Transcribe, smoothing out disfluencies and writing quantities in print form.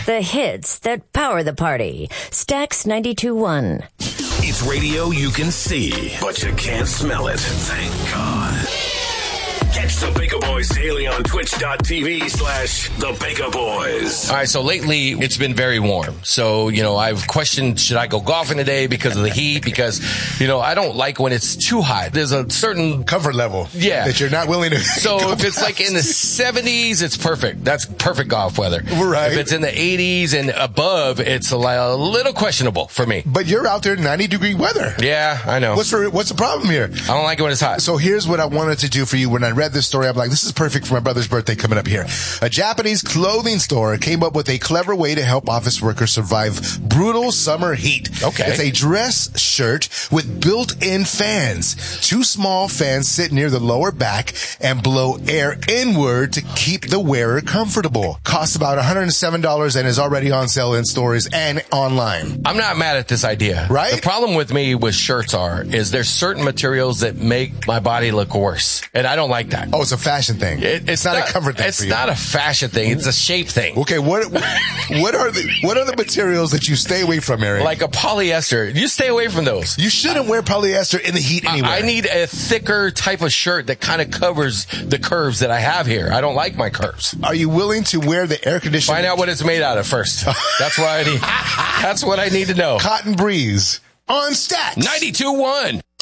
The hits that power the party. Stax 92.1. It's radio you can see, but you can't smell it. Thank God. Catch the Baker Boys daily on twitch.tv/the Baker Boys. All right, so lately it's been very warm. So, I've questioned, should I go golfing today because of the heat? Because, I don't like when it's too hot. There's a certain comfort level that you're not willing to. So if it's like in the 70s, it's perfect. That's perfect golf weather. Right. If it's in the 80s and above, it's a little questionable for me. But you're out there in 90-degree weather. Yeah, I know. What's the problem here? I don't like it when it's hot. So here's what I wanted to do for you. When I read this story, I'm like, this is perfect for my brother's birthday coming up here. A Japanese clothing store came up with a clever way to help office workers survive brutal summer heat. Okay. It's a dress shirt with built-in fans. 2 small fans sit near the lower back and blow air inward to keep the wearer comfortable. Costs about $107 and is already on sale in stores and online. I'm not mad at this idea. Right? The problem with me with shirts is there's certain materials that make my body look worse. And I don't like that. Oh, it's a fashion thing. It's not a comfort thing. It's not a fashion thing. It's a shape thing. Okay, what are the materials that you stay away from, Eric? Like a polyester. You stay away from those. You shouldn't wear polyester in the heat anyway. I need a thicker type of shirt that kind of covers the curves that I have here. I don't like my curves. Are you willing to wear the air conditioner? Find out what it's made out of first. That's what I need. That's what I need to know. Cotton Breeze on Stax 92.1.